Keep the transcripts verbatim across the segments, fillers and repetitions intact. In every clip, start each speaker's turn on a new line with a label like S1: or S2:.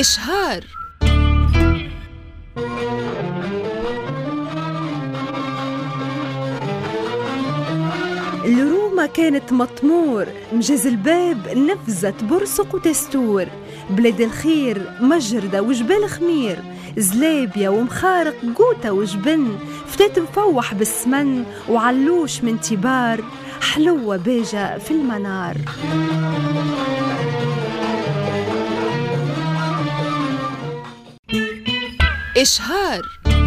S1: إشهار.
S2: الرومة كانت مطمور، مجاز الباب نفزت برسق وتستور، بلاد الخير مجردة وجبال خمير، زلابيا ومخارق قوتة وجبن، فتات مفوح بالسمن وعلوش من تبار، حلوة بيجة في المنار.
S1: إشهار.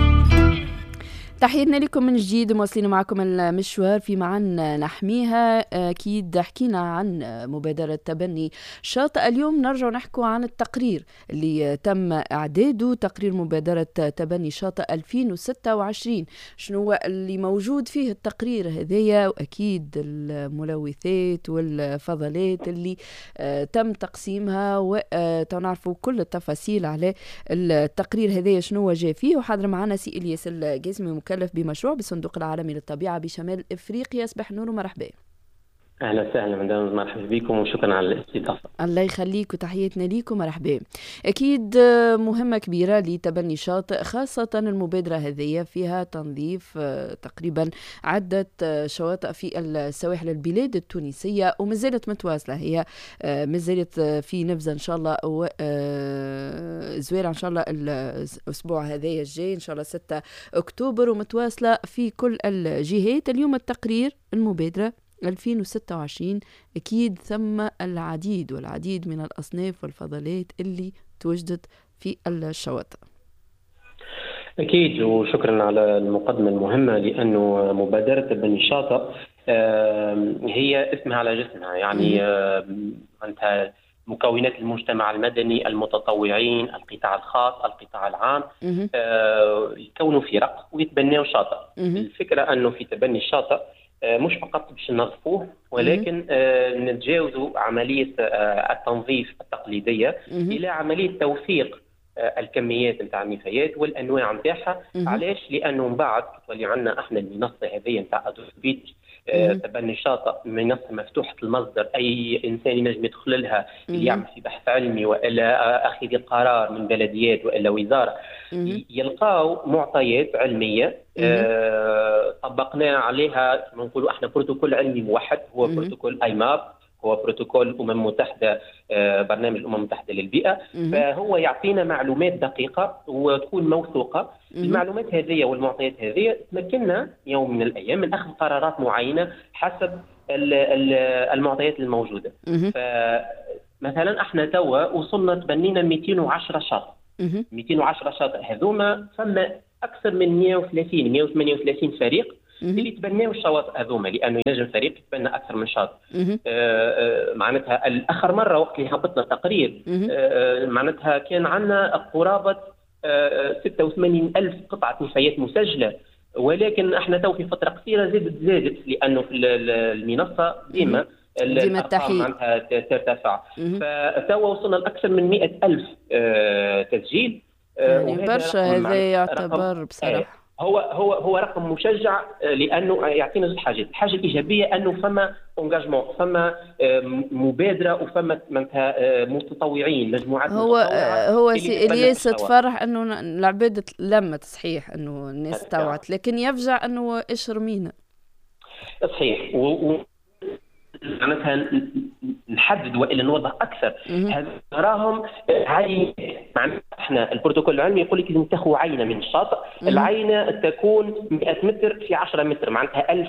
S3: تحياتنا لكم من جديد، مواصلين معكم المشوار في معن نحميها. أكيد حكينا عن مبادرة تبني شاطئ. اليوم نرجع نحكو عن التقرير اللي تم إعداده، تقرير مبادرة تبني شاطئ ألفين وستة وعشرين. شنو اللي موجود فيه التقرير هذايا؟ وأكيد الملوثات والفضلات اللي تم تقسيمها، وتنعرفوا كل التفاصيل على التقرير هذايا شنو جاء فيه. وحاضر معنا سي إلياس الجازمي، مكلف بمشروع بالصندوق العالمي للطبيعة بشمال إفريقيا. صباح نور ومرحبا.
S4: أهلا وسهلا مدام، مرحبا بكم وشكرا على الاستضافة.
S3: الله يخليك وتحياتنا ليكم، مرحبا. أكيد مهمة كبيرة لتبني شاطئ، خاصة المبادرة هذه فيها تنظيف تقريبا عدة شواطئ في السواحل البلاد التونسية، ومازالت متواصلة هي، مازالت في نفذة إن شاء الله، وزويرة إن شاء الله الأسبوع هذا الجاي إن شاء الله ستة أكتوبر، ومتواصلة في كل الجهات. اليوم التقرير المبادرة ألفين وستة وعشرين، أكيد ثم العديد والعديد من الأصناف والفضلات اللي توجدت في الشواطئ.
S4: أكيد، وشكرا على المقدمة المهمة، لأنه مبادرة تبني الشاطئ هي اسمها على جسمها، يعني أنت مكونات المجتمع المدني، المتطوعين، القطاع الخاص، القطاع العام، يكونوا فرق ويتبنوا شاطئ. الفكرة أنه في تبني الشاطئ مش فقط باش ننظفوه، ولكن نتجاوزوا عملية التنظيف التقليدية إلى عملية توثيق الكميات نتاع النفايات والأنواع نتاعها. علاش؟ لأنه من بعد تولي عندنا احنا المنصة هذه نتاع أدوبيت تبني الشاطئ، منصة مفتوحة المصدر، أي إنسان ينجم يدخل لها اللي يعمل في بحث علمي وإلا أخذ القرار من بلديات وإلا وزارة، يلقاو معطيات علمية آه طبقنا عليها كما نقولوا احنا بروتوكول علمي موحد، هو بروتوكول اي ماب، هو بروتوكول الامم المتحده، آه برنامج الامم المتحده للبيئه. فهو يعطينا معلومات دقيقه وتكون موثوقه. المعلومات هذه والمعطيات هذه تمكننا يوم من الايام من اخذ قرارات معينه حسب المعطيات الموجوده. فمثلا احنا توا وصلنا تبنينا مئتين وعشرة شاطئ. مئتين وعشرة شاطئ هذوما ثم اكثر من مئة وثلاثين مئة وثمانية وثلاثين فريق اللي تبناوا الشواطئ هذوما، لانه ينجم فريق يتبنى اكثر من شاطئ. آه معناتها الاخر مره وقت اللي هبطنا تقرير آه معناتها كان عندنا قرابه آه ستة وثمانين ألف قطعه نفايات مسجله، ولكن احنا تو في فتره قصيره زادت زادت لانه في المنصه ديما الارقام معناتها ترتفع. فتوا وصلنا لاكثر من مئة ألف آه تسجيل،
S3: يعني برشا. هذا يعتبر بصراحه
S4: هو هو هو رقم مشجع، لانه يعطينا زوج حاجات. الحاجه الايجابيه انه فما انجاجمون، فما مبادره، وفما معناتها متطوعين، مجموعات
S3: هو هو سي الياس تفرح انه العباد لمت، صحيح انه الناس توعت، لكن يفجع انه ايش رمينا.
S4: صحيح، و معناتها نحدد والا نوضح اكثر. هذا راهم عينه، معناتها احنا البروتوكول العلمي يقول لك لازم تاخذ عينه من الشاطئ، العينه تكون مئة متر في عشرة متر، معناتها ألف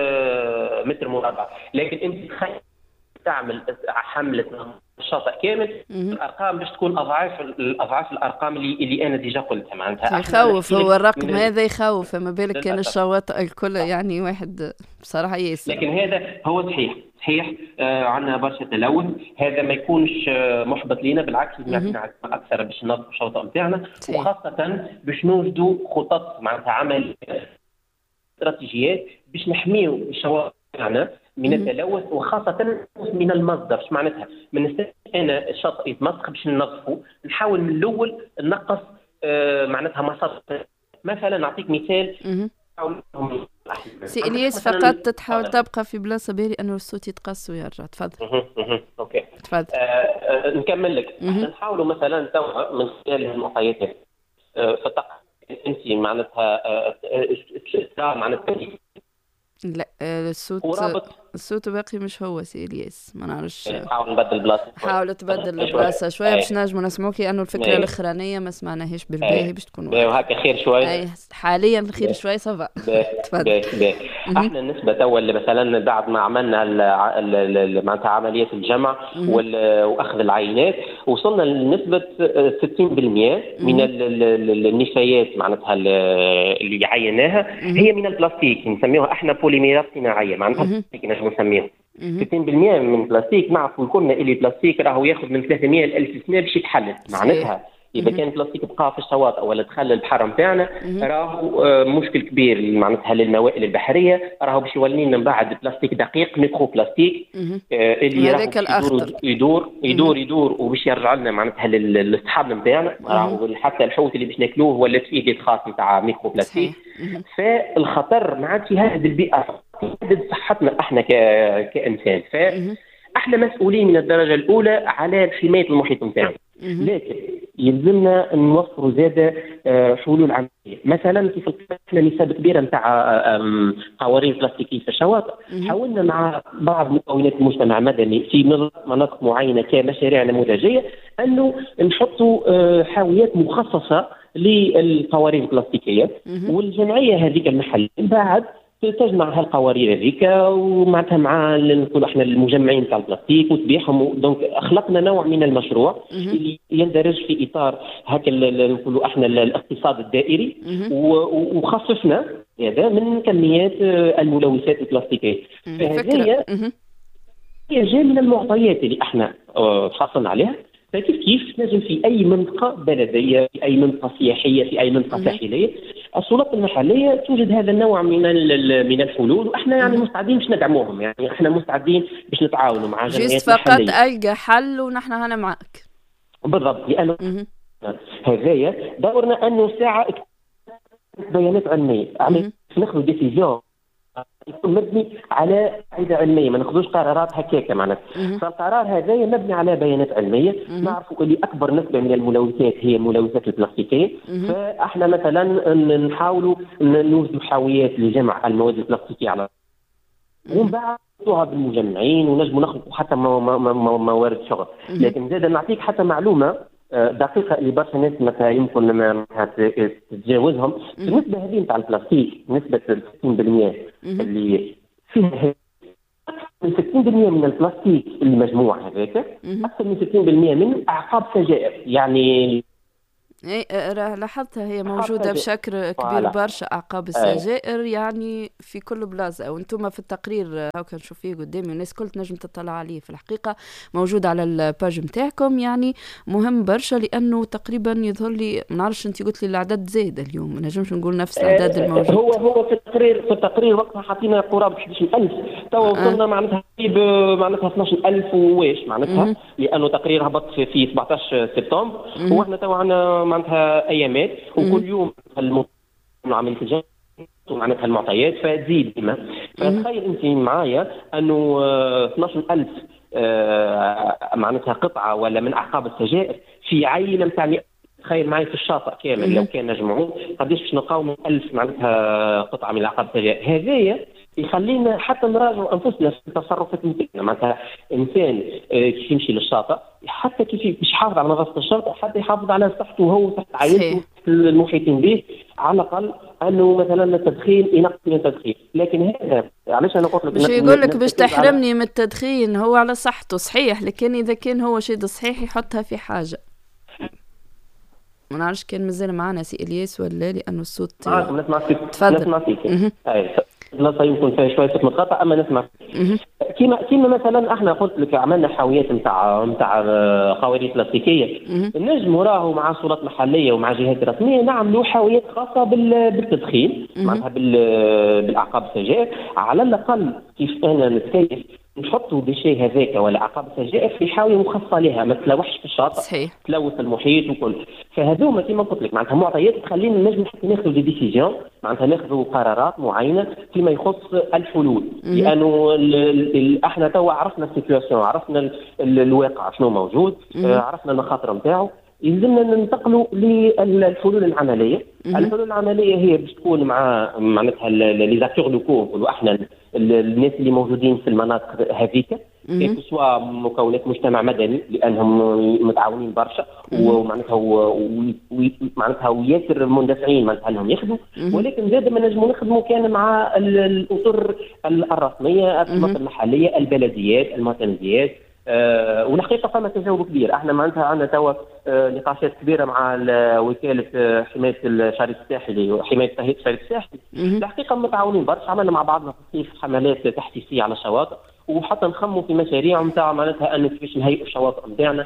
S4: متر مربع. لكن انت تخيل تعمل حمله الشاطئ كامل، الارقام باش تكون اضعاف الاضعاف الارقام اللي اللي انا ديجا قلتها. معناتها
S3: يخوف، هو الرقم هذا يخوف، فما بالك كان الشواطئ الكل يعني واحد بصراحه ياسر.
S4: لكن هذا هو صحيح صحيح آه عندنا برشا تلوث. هذا ما يكونش آه محبط لينا، بالعكس يعطينا اكثر باش ننظفوا الشواطئ نتاعنا، وخاصه باش نوجدوا خطط معناتها عمل استراتيجيات باش نحميوا الشواطئ نتاعنا من التلوث، وخاصه من المصدر. ايش معناتها؟ من نستنى انا الشاطئ يتمسخ باش ننظفه، نحاول من الاول نقص آه معناتها مصادر. مثلا نعطيك مثال.
S3: سي إلياس، فقط تحاول تبقى في بلاصه بالي انه الصوت يتقص ويرجع. تفضل.
S4: اوكي.
S3: تفضل.
S4: آه آه نكمل لك. نحاولوا مثلا توا من خلال المعطيات آه فتق انت معناتها آه آه معناتها
S3: لا الصوت
S4: ورابط
S3: الصوت باقي مش هو سي الياس، ما نعرفش.
S4: نحاول نبدل بلاصه.
S3: حاول تبدل البلاصه شويه باش نجموا نسمعوك، لانه الفكره الاخرانيه ما سمعناهاش بالباهي باش تكون
S4: واضحه. وهكا خير شويه.
S3: اي حاليا الخير شويه صافا.
S4: تفضل. احنا النسبه توا اللي مثلا بعد ما عملنا معناتها عمليه الجمع واخذ العينات وصلنا لنسبه ستين بالمئة من النفايات معناتها اللي عيناها هي من البلاستيك، نسميوها احنا بوليميرات صناعيه، معناتها بلاستيك نجمو نسميوه. ستين بالمئة من البلاستيك نعرفوا كلنا اللي البلاستيك راهو ياخذ من ثلاثمئة ل ألف سنه باش يتحلل، معناتها اذا كان البلاستيك بقى في الشواطئ ولا دخل البحر نتاعنا راهو مشكل كبير معناتها للموائل البحريه، راهو باش يولي لنا من بعد بلاستيك دقيق ميكرو بلاستيك آه اللي
S3: هذاك الاخطر
S4: يدور يدور يدور وباش يرجع لنا معناتها للصحاب نتاعنا، راهو حتى الحوت اللي باش ناكلوه ولا فيه خاص نتاع ميكرو بلاستيك. فالخطر ما عادش يهدد البيئه، يهدد صحتنا احنا كانسان. فاحنا مسؤولين من الدرجه الاولى على حمايه المحيط نتاعنا، لكن يلزمنا نوفروا زاده حلول عمليه. مثلا كيف احنا نسب كبيره نتاع قوارير بلاستيكيه في الشواطئ، حاولنا مع بعض مكونات المجتمع المدني في مناطق معينه كمشاريع نموذجيه انه نحطوا حاويات مخصصه للقوارير البلاستيكيه، والجمعيه هذيك المحليه بعد تجمع هالقوارير هذيك ومعناتها مع نقولوا احنا المجمعين تاع البلاستيك وتبيعهم. دونك اخلقنا نوع من المشروع اللي يندرج في اطار هكا نقولوا احنا الاقتصاد الدائري، وخصصنا هذا من كميات الملوثات البلاستيكيه. فهذه هي جايه من المعطيات اللي احنا حصلنا عليها. فكيف كيف نجم في اي منطقه بلديه، في اي منطقه سياحيه، في اي منطقه ساحليه، السلطات المحليه توجد هذا النوع من من الحلول، واحنا يعني مستعدين باش ندعموهم، يعني احنا مستعدين باش نتعاونوا مع جمعيات
S3: محليه. فقط القى حل ونحن هنا معك.
S4: بالضبط، لانه هذايا دورنا انه ساعه بيانات علميه، يعني ناخذ ديسيجن يكون مبني على قاعده علميه، ما ناخذوش قرارات هكاك معناتها. فالقرار هذا مبني على بيانات علميه، نعرفوا اللي اكبر نسبه من الملوثات هي الملوثات البلاستيكيه. فاحنا مثلا نحاولوا نوزنوا حاويات لجمع المواد البلاستيكيه على ومن بعد نحطوها بالمجمعين ونجموا ناخذوا حتى موارد شغل. لكن زاد نعطيك حتى معلومه دقيقه اللي برشا ناس مثلا يمكن ما تتجاوزهم. بالنسبه هذه نتاع البلاستيك نسبه ستين بالمئة اللي فيها من ستين بالمئة من البلاستيك المجموع هذاك اكثر من ستين بالمئة من اعقاب سجائر. يعني
S3: ايه لاحظتها هي موجوده بشكل كبير برشا اعقاب السجائر أه. يعني في كل بلاصه، وانتم في التقرير هاكا نشوف فيه قدامي والناس كل تنجم تطلع عليه في الحقيقه موجود على الباج نتاعكم. يعني مهم برشا لانه تقريبا يظهر لي ما نعرفش انت قلت لي الاعداد زايده اليوم، ما نجمش نقول نفس الاعداد
S4: أه
S3: الموجود.
S4: هو هو في التقرير في التقرير وقتها حطينا قرابه أحد عشر ألف، تو وصلنا أه. معناتها معناتها اثنا عشر ألف وواش معناتها أه. لانه تقرير هبط في سبعطاش سبتمبر واحنا تو عندنا معناتها ايامات وكل يوم عمليه الجمع معناتها المعطيات فتزيد ديما. فتخيل انت معايا انه اثنا عشر ألف معناتها قطعه ولا من اعقاب السجائر في عينه نتاع، تخيل معي في الشاطئ كامل لو كان نجمعون قديش باش نلقاو ألف معناتها قطعه من اعقاب السجائر. هذايا يخلينا حتى نراجعوا انفسنا في التصرفات نتاعنا. معناتها انسان كيف يمشي للشاطئ حتى كيف باش يحافظ على نظافه الشاطئ حتى يحافظ على صحته هو وصحه عائلته المحيطين به، على الاقل انه مثلا التدخين ينقص من التدخين. لكن هذا علاش انا قلت لك
S3: باش يقول لك باش تحرمني من التدخين، هو على صحته صحيح، لكن اذا كان هو شيء صحيح يحطها في حاجه. ما نعرفش كان مازال معنا سي الياس ولا، لانه الصوت
S4: معكم نسمع فيك.
S3: تفضل.
S4: نسمع فيك اي لا يمكن فيها شويه صوت متقاطع اما نسمع. كيما كيما مثلا احنا قلت لك عملنا حاويات نتاع نتاع قوارير بلاستيكيه، نجموا راهو مع سلطات محليه ومع جهات رسميه نعملوا حاويات خاصه بالتدخين معناتها بالاعقاب السجائر. على الاقل كيف انا نتكيف نحطوا ديشي هذاك ولا عقاب سجائر في حاويه مخصصه لها، ما تلوحش في الشاطئ،
S3: صحيح.
S4: تلوث المحيط وكل. فهذوما كما قلت لك معناتها معطيات تخلينا نجم حتى ناخذوا دي ديسيجن، معناتها ناخذوا قرارات معينه فيما يخص الحلول. م- لانه ال ال احنا توا عرفنا السيتواسيون، عرفنا ال ال الواقع شنو موجود، آه عرفنا المخاطر نتاعو، يلزمنا ننتقلوا للحلول العمليه. الحلول العمليه هي باش تكون مع معناتها لي زاكتور لوكو، نقولوا احنا الناس اللي موجودين في المناطق هذيك، كيف سواء مكونات مجتمع مدني لانهم متعاونين برشا ومعناتها ومعناتها وياسر مندفعين معناتها انهم يخدموا، ولكن زاد ما نجموا نخدموا كان مع الاطر الرسميه، الانظمه المحليه، البلديات، المعتمديات. أه والحقيقه فما تجاوب كبير. احنا معناتها عندنا توا أه نقاشات كبيره مع وكاله أه حمايه الشريط الساحلي وحمايه تهيئه الشريط الساحلي. الحقيقه متعاونين برشا، عملنا مع بعضنا في الصيف حملات تحسيسيه على الشواطئ، وحتى نخموا في مشاريع نتاع معناتها ان كيفاش نهيئوا الشواطئ نتاعنا.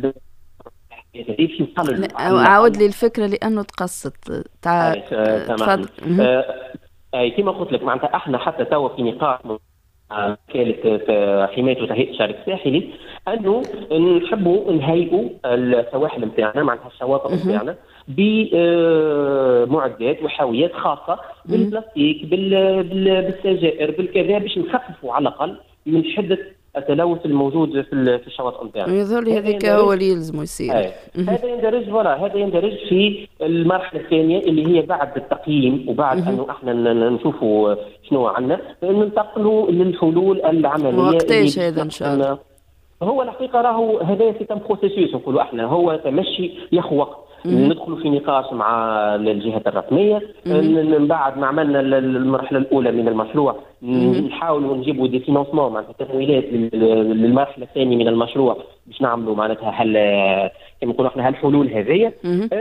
S3: عاود لي الفكره لانه تقصت تاع
S4: تفضل. اي كما قلت لك معناتها احنا حتى توا في نقاش وكالة حماية وتهيئة الشريط الساحلي انه نحبوا نهيئوا السواحل نتاعنا معناتها الشواطئ نتاعنا بمعدات وحاويات خاصة بالبلاستيك بالسجائر بالكذا، باش نخففوا على الاقل من شدة التلوث الموجود في في الشواطئ نتاعنا.
S3: يظهر لي هذاك هو اللي يلزم يصير.
S4: هذا يندرج ولا هذا يندرج في المرحله الثانيه اللي هي بعد التقييم وبعد انه احنا نشوفوا شنو عندنا، ننتقلوا للحلول العمليه.
S3: وقتاش هذا ان شاء الله؟
S4: هو الحقيقه راهو هذا في تم بروسيسوس نقولوا احنا، هو تمشي ياخذ وقت. ندخلوا في نقاش مع الجهات الرسميه، من بعد ما عملنا المرحله الاولى من المشروع نحاولوا نجيبوا دي فينانسمون معناتها تمويلات للمرحله الثانيه من المشروع باش نعملوا معناتها هل كما نقولوا احنا هالحلول هذيا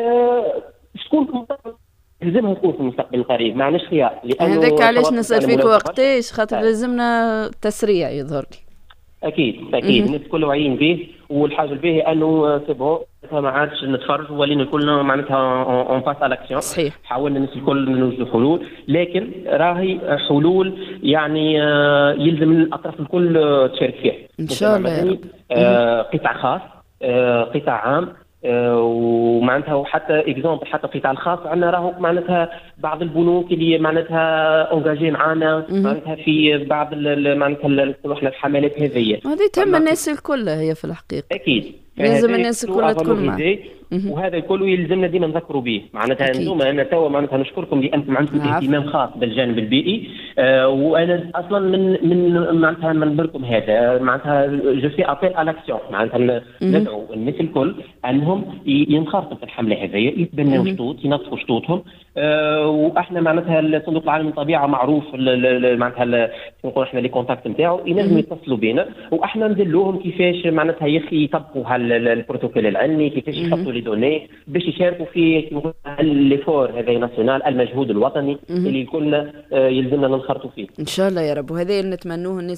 S4: باش تكون لازمها تكون في المستقبل القريب، ما عندناش خيار.
S3: هذاك علاش نسال فيك وقتاش، خاطر لازمنا تسريع يظهر لي.
S4: اكيد اكيد الناس كل واعيين به، والحاجه الباهيه انه سي بون ما عادش نتفرج ولينا كلنا معناتها اون باس على لاكسيون.
S3: صحيح.
S4: حاولنا الناس الكل نوجدوا حلول، لكن راهي حلول يعني يلزم الاطراف الكل تشارك فيها
S3: ان شاء الله يا رب.
S4: آه قطاع خاص، آه قطاع عام، آه ومعناتها وحتى اكزومبل حتى القطاع الخاص عندنا راهو معناتها بعض البنوك اللي معناتها اونجاجي معنا معناتها في بعض معناتها احنا الحملات هذه.
S3: هذه تهم الناس الكل هي في الحقيقه.
S4: اكيد
S3: لازم الناس الكل تكون معنا،
S4: وهذا الكل يلزمنا ديما نذكروا به. معناتها انتم انا توا معناتها نشكركم لانكم عندكم اهتمام خاص بالجانب البيئي، آه وانا اصلا من من معناتها منبركم هذا معناتها جو سي ابيل على لاكسيون، معناتها ندعو الناس الكل انهم ينخرطوا في الحمله هذه، يتبنوا شطوط، ينظفوا شطوطهم. آه واحنا معناتها الصندوق العالمي للطبيعه معروف معناتها نقول احنا لي كونتاكت نتاعو ينجموا يتصلوا بينا، واحنا ندلوهم كيفاش معناتها يخي يطبقوا هالبروتوكول العلمي، كيفاش يحطوا لي دوني باش يشاركوا في ليفور هذا ناسيونال المجهود الوطني اللي كلنا يلزمنا ننخرطوا فيه.
S3: ان شاء الله يا رب، وهذا اللي نتمنوه الناس